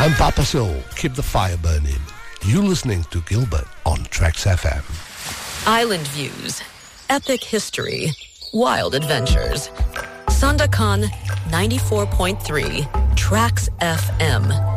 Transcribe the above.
I'm Papa Soul. Keep the fire burning. You're listening to Gilbert on Tracks FM. Island views, epic history, wild adventures. Sandakan 94.3 Tracks FM.